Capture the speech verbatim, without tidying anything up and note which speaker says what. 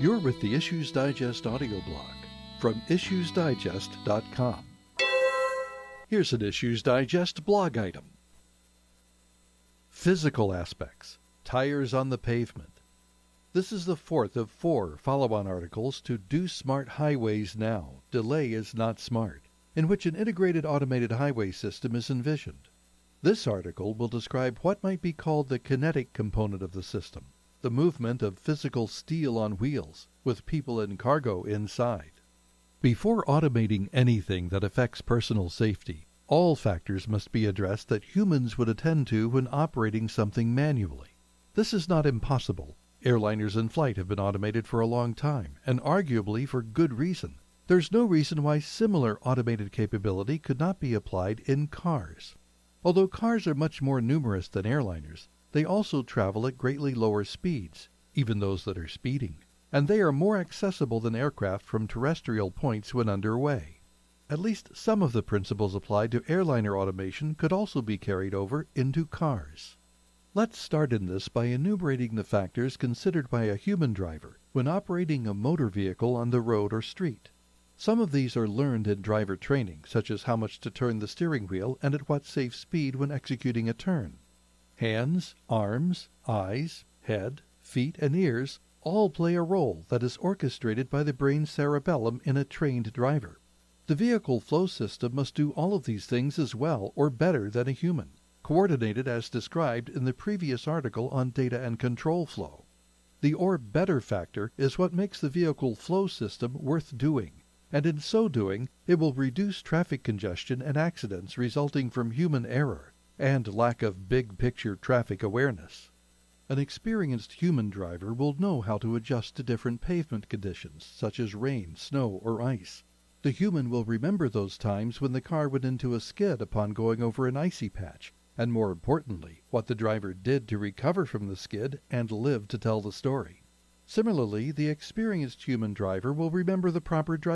Speaker 1: You're with the Issues Digest audio blog from issues digest dot com. Here's an Issues Digest blog item. Physical aspects. Tires on the pavement. This is the fourth of four follow-on articles to Do Smart Highways Now, Delay is Not Smart, in which an integrated automated highway system is envisioned. This article will describe what might be called the kinetic component of the system, the movement of physical steel on wheels, with people and cargo inside. Before automating anything that affects personal safety, all factors must be addressed that humans would attend to when operating something manually. This is not impossible. Airliners in flight have been automated for a long time, and arguably for good reason. There's no reason why similar automated capability could not be applied in cars. Although cars are much more numerous than airliners, they also travel at greatly lower speeds, even those that are speeding, and they are more accessible than aircraft from terrestrial points when underway. At least some of the principles applied to airliner automation could also be carried over into cars. Let's start in this by enumerating the factors considered by a human driver when operating a motor vehicle on the road or street. Some of these are learned in driver training, such as how much to turn the steering wheel and at what safe speed when executing a turn. Hands, arms, eyes, head, feet, and ears all play a role that is orchestrated by the brain's cerebellum in a trained driver. The vehicle flow system must do all of these things as well or better than a human, coordinated as described in the previous article on data and control flow. The or better factor is what makes the vehicle flow system worth doing, and in so doing, it will reduce traffic congestion and accidents resulting from human error and lack of big-picture traffic awareness. An experienced human driver will know how to adjust to different pavement conditions, such as rain, snow, or ice. The human will remember those times when the car went into a skid upon going over an icy patch, and more importantly, what the driver did to recover from the skid and live to tell the story. Similarly, the experienced human driver will remember the proper driving